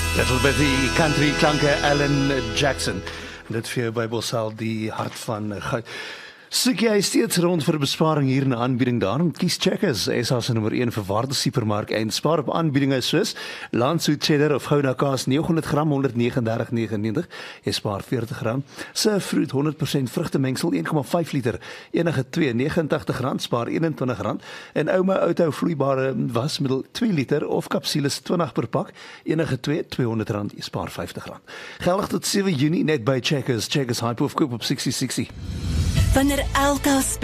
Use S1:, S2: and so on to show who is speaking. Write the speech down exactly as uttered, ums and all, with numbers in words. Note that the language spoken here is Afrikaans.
S1: Dit was met die country klanke Alan Jackson. Dit vir jou Bybelsal die hart van goud. Soek jy steeds rond vir besparing hier in 'n aanbieding daarom kies Checkers, S A se nommer een verwaarde supermark en spaar op aanbiedinge soos Landsoet cheddar of Gouda kaas nege honderd gram honderd negenendertig komma negenennegentig. Jy spaar veertig rand. Se fruit honderd persent vrugtemengsel een komma vyf liter, enige twee nege en tig rand, spaar eenentwintig rand. En Ouma Auto vloeibare wasmiddel twee liter of kapsules twintig per pak, enige twee tweehonderd rand, jy spaar vyftig rand. Geldig tot sewe Junie net by Checkers. Checkers Hyperhof koop op sestig sestig.
S2: Wanneer elke